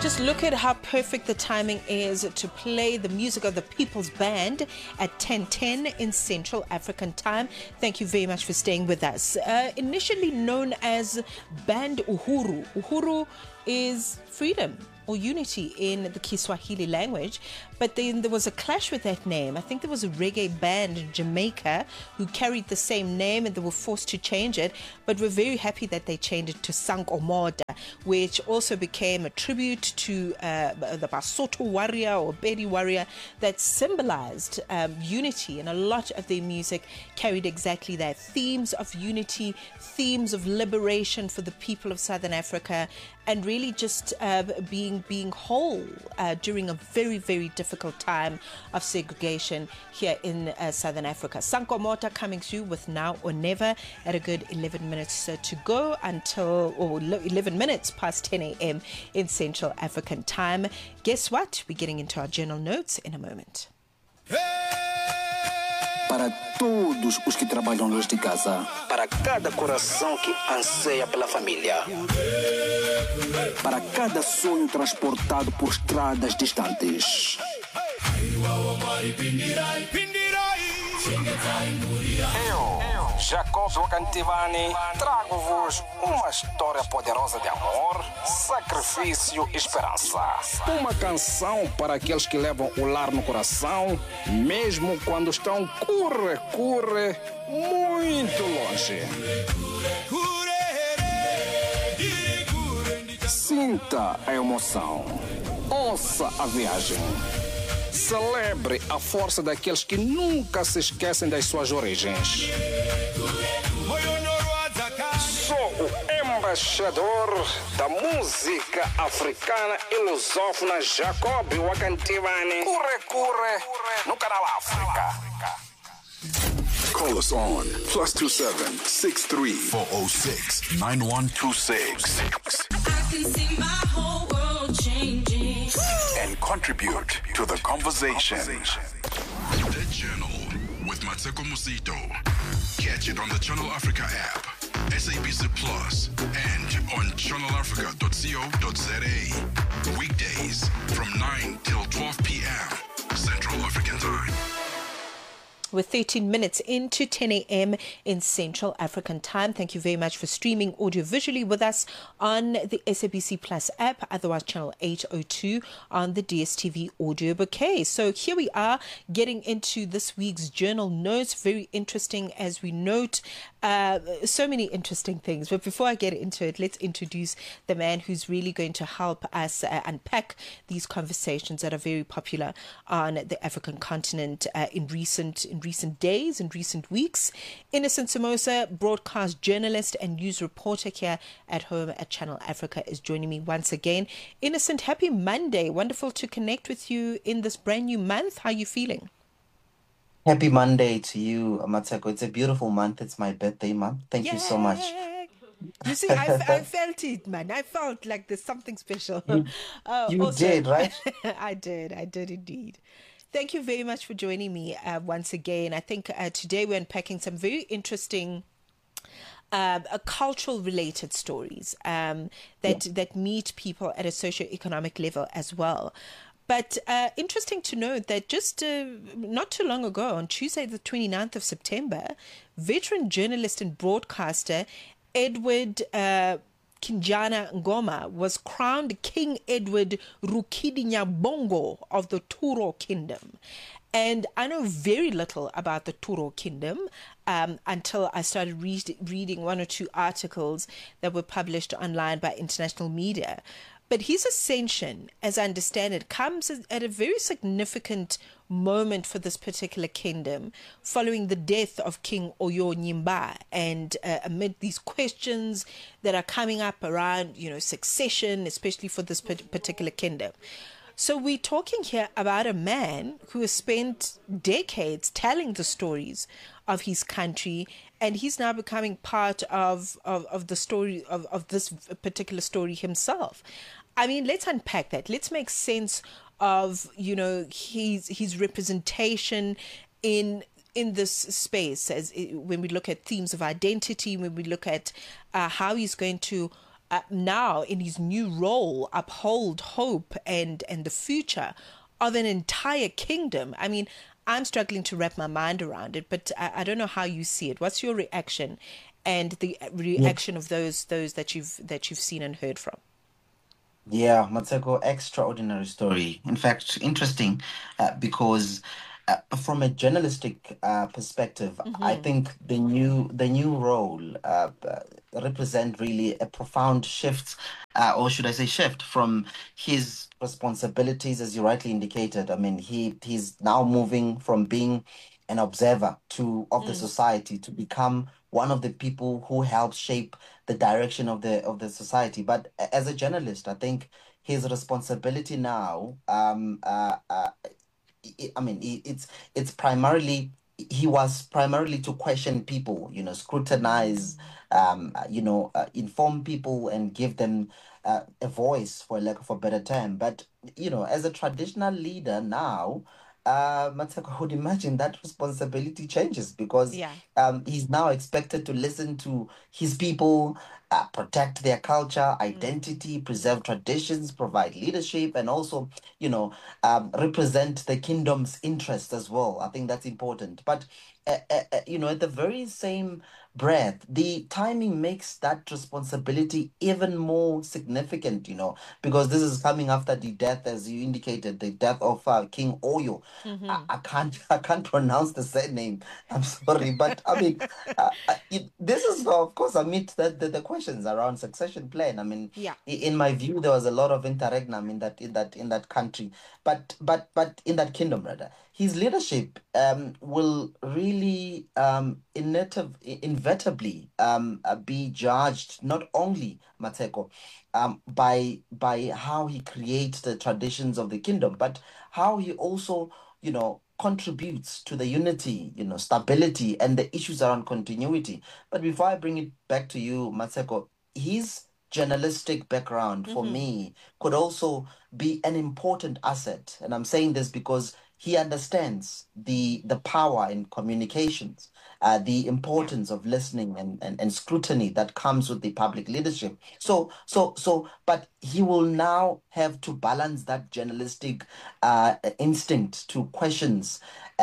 Just look at how perfect the timing is to play the music of the People's Band at 10:10 in Central African Time. Thank you very much for staying with us. Initially known as Band Uhuru. Uhuru is freedom or unity in the Kiswahili language, but then there was a clash with that name. I think there was a reggae band in Jamaica who carried the same name and they were forced to change it, but we're very happy that they changed it to Sankomoda, which also became a tribute to the Basotho warrior or Bedi warrior that symbolized unity, and a lot of their music carried exactly that. Themes of unity, themes of liberation for the people of Southern Africa, and really just being whole during a very, very difficult time of segregation here in Southern Africa. Sankomoda coming through with Now or Never at a good 11 minutes to go until, or 11 minutes past 10 a.m. in Central African Time. Guess what? We're getting into our journal notes in a moment. Para todos os que trabalham longe de casa, para cada coração que anseia pela família, para cada sonho transportado por estradas distantes. Eu, Jacob Wakantivani, trago-vos uma história poderosa de amor, sacrifício e esperança. Uma canção para aqueles que levam o lar no coração, mesmo quando estão curre, muito longe. Sinta a emoção. Ouça a viagem. Celebre a força daqueles que nunca se esquecem das suas origens. Sou o embaixador da música africana e lusófona Jacob Wakantivani. Curre no canal África. Call us on +27 63 406 9126. I can see my whole world changing. And contribute to the conversation. The Journal with Mateko Musito. Catch it on the Channel Africa app, SABC Plus, and on channelafrica.co.za. Weekdays from 9 till 12 p.m. Central African Time. We're 13 minutes into 10 a.m. in Central African Time. Thank you very much for streaming audio-visually with us on the SABC Plus app, otherwise channel 802 on the DSTV audio bouquet. So here we are getting into this week's journal notes. Very interesting as we note so many interesting things. But before I get into it, let's introduce the man who's really going to help us unpack these conversations that are very popular on the African continent in recent days, in recent weeks. Innocent Somoza, broadcast journalist and news reporter here at home at Channel Africa, is joining me once again. Innocent, happy Monday. Wonderful to connect with you in this brand new month. How are you feeling? Happy Monday to you, Mateko. It's a beautiful month. It's my birthday month. Thank you so much. You see, I felt it, man. I felt like there's something special. You Also, did, right? I did indeed. Thank you very much for joining me once again. I think today we're unpacking some very interesting cultural related stories that meet people at a socio-economic level as well. But interesting to note that just not too long ago, on Tuesday, the 29th of September, veteran journalist and broadcaster Edward Kinjana Ngoma was crowned King Edward Rukidi Nyabongo of the Turo Kingdom. And I know very little about the Turo Kingdom until I started reading one or two articles that were published online by international media. But his ascension, as I understand it, comes at a very significant moment for this particular kingdom following the death of King Oyo Nyimba, and amid these questions that are coming up around, succession, especially for this particular kingdom. So we're talking here about a man who has spent decades telling the stories of his country, and he's now becoming part of the story of this particular story himself. I mean, let's unpack that. Let's make sense of his representation in this space, as when we look at themes of identity, when we look at how he's going to now in his new role uphold hope and the future of an entire kingdom. I mean, I'm struggling to wrap my mind around it, but I don't know how you see it. What's your reaction and the reaction of those that you've seen and heard from? Yeah, Matseko, extraordinary story. In fact, interesting because from a journalistic perspective, I think the new role represent really a profound shift, or should I say shift from his responsibilities, as you rightly indicated. I mean, he's now moving from being an observer of the society to become one of the people who helps shape the direction of the society. But as a journalist, I think his responsibility now, I mean, it's primarily he was primarily to question people, scrutinize, inform people and give them a voice, for lack of a better term. But as a traditional leader now, Mateko would imagine that responsibility changes because Yeah. he's now expected to listen to his people, protect their culture, identity, preserve traditions, provide leadership, and also, represent the kingdom's interest as well. I think that's important. But, at the very same breath, the timing makes that responsibility even more significant, because this is coming after the death, as you indicated, the death of King Oyo. I can't pronounce the surname. I'm sorry, but I mean, this is of course amid the questions around succession plan. I mean, Yeah. in my view, there was a lot of interregnum in that country, but in that kingdom rather. His leadership will really inevitably be judged not only Mateko by how he creates the traditions of the kingdom, but how he also contributes to the unity, stability, and the issues around continuity. But before I bring it back to you, Mateko, his journalistic background for me could also be an important asset. And I'm saying this because he understands the power in communications, the Yeah. importance of listening and scrutiny that comes with the public leadership. But he will now have to balance that journalistic instinct to questions,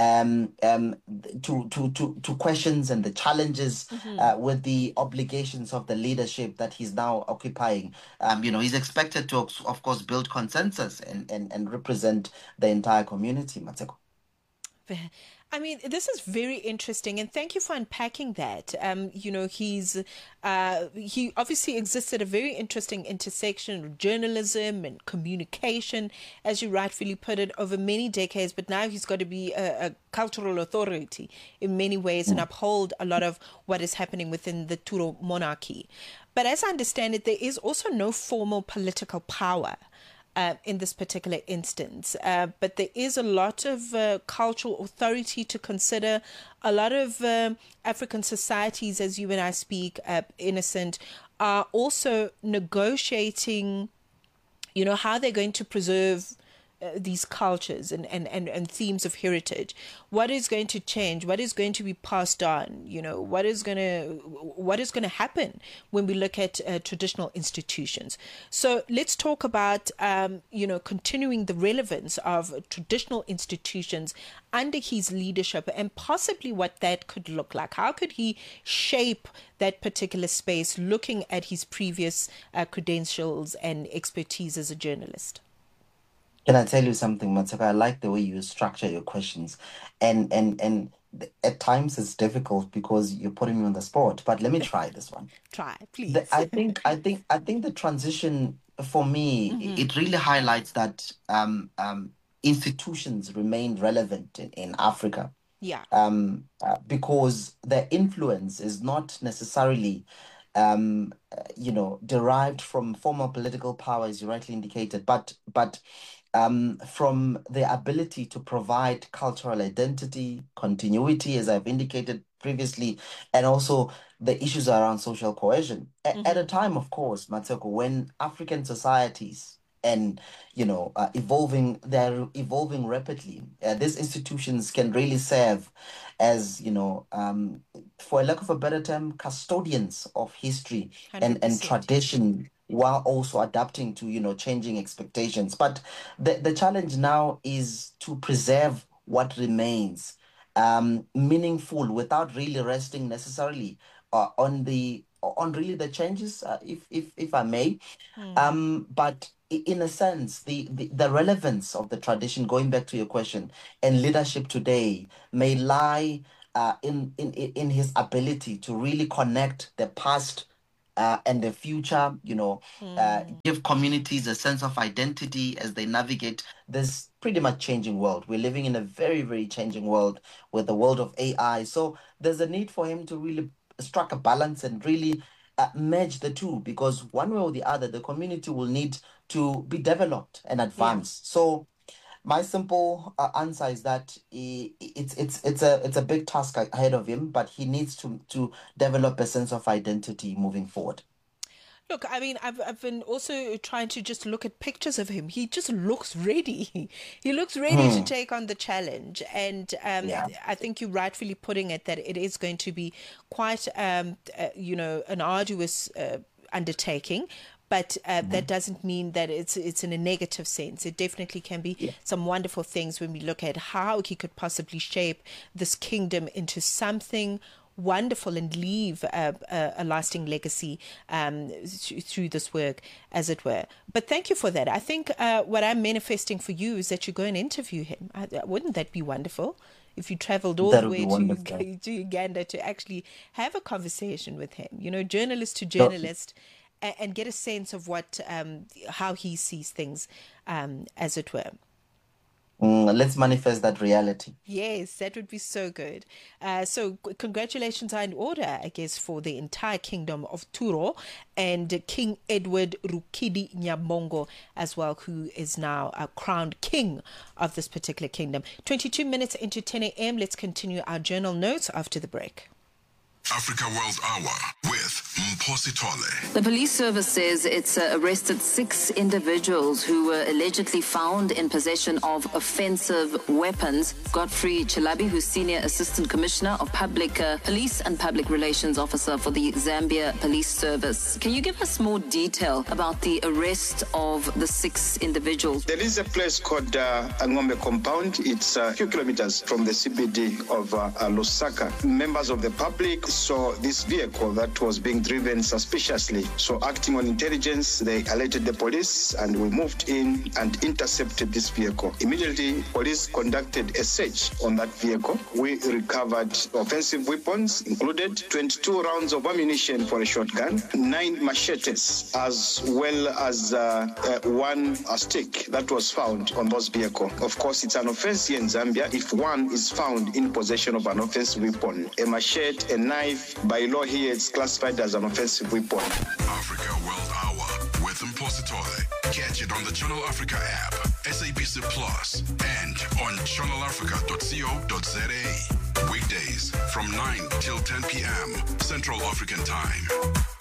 to questions and the challenges with the obligations of the leadership that he's now occupying. He's expected to, of course, build consensus and represent the entire community, Mateko. I mean, this is very interesting, and thank you for unpacking that. He obviously exists at a very interesting intersection of journalism and communication, as you rightfully put it, over many decades. But now he's got to be a cultural authority in many ways and uphold a lot of what is happening within the Turo monarchy. But as I understand it, there is also no formal political power in this particular instance. But there is a lot of cultural authority to consider. A lot of African societies, as you and I speak, Innocent, are also negotiating, how they're going to preserve these cultures and themes of heritage. What is going to change? What is going to be passed on? What is going to happen when we look at traditional institutions? So let's talk about continuing the relevance of traditional institutions under his leadership and possibly what that could look like. How could he shape that particular space, looking at his previous credentials and expertise as a journalist? Can I tell you something, Matsuka? I like the way you structure your questions, and at times it's difficult because you're putting me on the spot. But let me try this one. Try, The, please. I think the transition for me it really highlights that institutions remain relevant in Africa, Yeah. because their influence is not necessarily derived from formal political power, as you rightly indicated, but from the ability to provide cultural identity, continuity, as I've indicated previously, and also the issues around social cohesion. At a time, of course, Matsuko, when African societies and they're evolving rapidly. These institutions can really serve as, for a lack of a better term, custodians of history and 100%. tradition, while also adapting to, changing expectations. But the challenge now is to preserve what remains meaningful without really resting necessarily on really the changes, if I may. But in a sense, the relevance of the tradition, going back to your question, and leadership today may lie in his ability to really connect the past and the future, give communities a sense of identity as they navigate this pretty much changing world. We're living in a very, very changing world with the world of AI. So there's a need for him to really strike a balance and really merge the two, because one way or the other, the community will need to be developed and Yeah. advanced. So my simple answer is that it's a big task ahead of him, but he needs to develop a sense of identity moving forward. Look, I mean, I've been also trying to just look at pictures of him. He just looks ready. He looks ready to take on the challenge. And Yeah. I think you're rightfully putting it that it is going to be quite, an arduous undertaking. But that doesn't mean that it's in a negative sense. It definitely can be some wonderful things when we look at how he could possibly shape this kingdom into something wonderful and leave a lasting legacy through this work, as it were. But thank you for that. I think what I'm manifesting for you is that you go and interview him. Wouldn't that be wonderful? If you traveled all That the would be way wonderful. to Uganda to actually have a conversation with him, journalist to No, journalist, and get a sense of what how he sees things, as it were. let's manifest that reality. Yes, that would be so good. So congratulations are in order, I guess, for the entire kingdom of Turo and King Edward Rukidi Nyabongo as well, who is now a crowned king of this particular kingdom. 22 minutes into 10 a.m. Let's continue our journal notes after the break. Africa World Hour with Mposi Tole. The police service says it's arrested 6 individuals who were allegedly found in possession of offensive weapons. Godfrey Chilabi, who's Senior Assistant Commissioner of Public Police and Public Relations Officer for the Zambia Police Service. Can you give us more detail about the arrest of the 6 individuals? There is a place called Angombe Compound. It's a few kilometers from the CBD of Lusaka. Members of the public saw this vehicle that was being driven suspiciously. So acting on intelligence, they alerted the police and we moved in and intercepted this vehicle. Immediately, police conducted a search on that vehicle. We recovered offensive weapons, included 22 rounds of ammunition for a shotgun, 9 machetes, as well as one stick that was found on those vehicles. Of course, it's an offense here in Zambia if one is found in possession of an offensive weapon. A machete, a knife, by law here, it's classified as an offensive weapon. Africa World Hour with Mposi Tole. Catch it on the Channel Africa app, SABC Plus, and on channelafrica.co.za. Weekdays from 9 till 10 p.m. Central African Time.